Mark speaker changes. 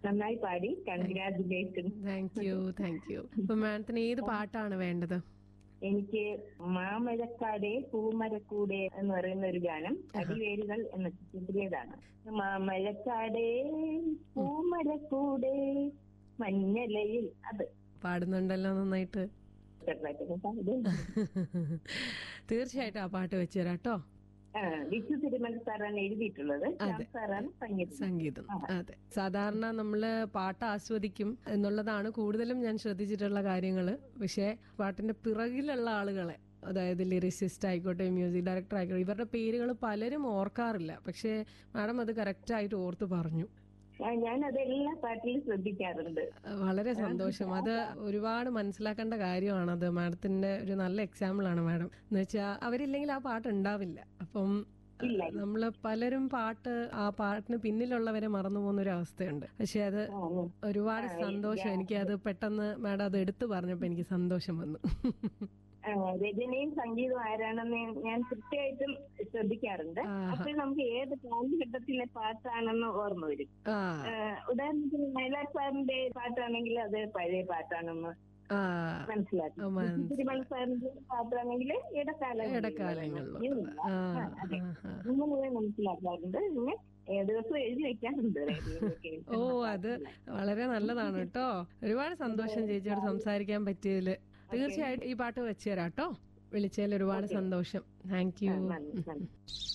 Speaker 1: നന്നായി പാടി. Congratulation.
Speaker 2: Thank you. അപ്പൊ മാഡത്തിന് ഏത് പാട്ടാണ് വേണ്ടത്?
Speaker 1: എനിക്ക് മാമഴക്കാടെ പൂമരക്കൂടെ എന്ന് പറയുന്ന ഒരു ഗാനം അടിവേരുകൾ എന്ന ചിത്രത്തിലേതാണ്. മാമഴക്കാടെ പൂമരക്കൂടെ മഞ്ഞലയിൽ, അത്
Speaker 2: പാടുന്നുണ്ടല്ലോ നന്നായിട്ട്. തീർച്ചയായിട്ടും ആ പാട്ട് വെച്ചു തരാട്ടോ.
Speaker 1: വിശു തിരുമൽ സാറാണ് എഴുതിയിട്ടുള്ളത്, സാറാണ്
Speaker 2: സംഗീതം. അതെ, സാധാരണ നമ്മള് പാട്ട് ആസ്വദിക്കും എന്നുള്ളതാണ് കൂടുതലും ഞാൻ ശ്രദ്ധിച്ചിട്ടുള്ള കാര്യങ്ങള്. പക്ഷെ പാട്ടിന്റെ പിറകിലുള്ള ആളുകളെ, അതായത് ലിറിസിസ്റ്റ് ആയിക്കോട്ടെ, മ്യൂസിക് ഡയറക്ടർ ആയിക്കോട്ടെ, ഇവരുടെ പേരുകൾ പലരും ഓർക്കാറില്ല. പക്ഷെ മാഡം അത് കറക്റ്റ് ആയിട്ട് ഓർത്ത് പറഞ്ഞു.
Speaker 1: ഞാൻ അതെല്ലാ പാട്ടിലും ശ്രദ്ധിക്കാറുണ്ട്.
Speaker 2: വളരെ സന്തോഷം. അത് ഒരുപാട് മനസ്സിലാക്കേണ്ട കാര്യമാണത്. മാഡത്തിന്റെ ഒരു നല്ല എക്സാമ്പിൾ ആണ് മാഡം. എന്ന് വെച്ചാൽ അവരില്ലെങ്കിൽ ആ പാട്ട് ഉണ്ടാവില്ല. അപ്പം നമ്മള് പലരും ആ പാട്ടിന് പിന്നിലുള്ളവരെ മറന്നു പോകുന്ന ഒരു അവസ്ഥയുണ്ട്. പക്ഷെ അത് ഒരുപാട് സന്തോഷം. എനിക്ക് അത് പെട്ടെന്ന് മാഡം അത് എടുത്തു പറഞ്ഞപ്പോ എനിക്ക് സന്തോഷം വന്നു.
Speaker 1: രചനയും സംഗീതവും ആരാണെന്ന് ഞാൻ കൃത്യമായിട്ടും ശ്രദ്ധിക്കാറുണ്ട്. അപ്പോൾ നമുക്ക് ഏത് കാലഘട്ടത്തിലെ പാട്ടാണെന്ന് ഓർമ്മ വരും. ഉദാഹരണത്തിന് വയലാർ സാറിന്റെ പാട്ടാണെങ്കിൽ അത് പഴയ പാട്ടാണെന്ന് മനസ്സിലാക്കും. തിരുമൽ സാറിന്റെ പാട്ടാണെങ്കിൽ ഇടക്കാലങ്ങളിലും ഇങ്ങനെ മനസ്സിലാക്കാറുണ്ട്. പിന്നെ ദിവസം എഴുതി വെക്കാറുണ്ട്.
Speaker 2: അത് വളരെ നല്ലതാണ് കേട്ടോ. ഒരുപാട് സന്തോഷം ചേച്ചിയോട് സംസാരിക്കാൻ പറ്റിയതില്. തീർച്ചയായിട്ടും ഈ പാട്ട് വെച്ചു തരാം കേട്ടോ. വിളിച്ചതിൽ ഒരുപാട് സന്തോഷം. Thank you.